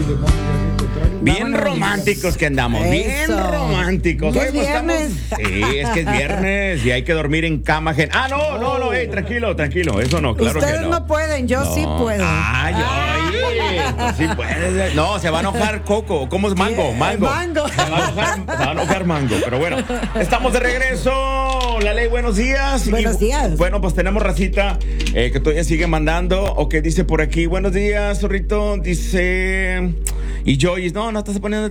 Bien románticos que andamos, Eso. bien románticos. ¿Que Oye, es pues, viernes? Sí, es que es viernes y hay que dormir en cama ajena. No, tranquilo, eso no, claro Ustedes que no. no pueden, yo sí puedo. Ay, oye, sí puedes. No, se va a enojar Coco. ¿Cómo es Mango? Mango. Se va a enojar Mango. Pero bueno, estamos de regreso. Lale, buenos días. Buenos días. Bueno, pues tenemos racita que todavía sigue mandando. O que dice por aquí, buenos días, zorrito. Dice... Y Joyce, no estás poniendo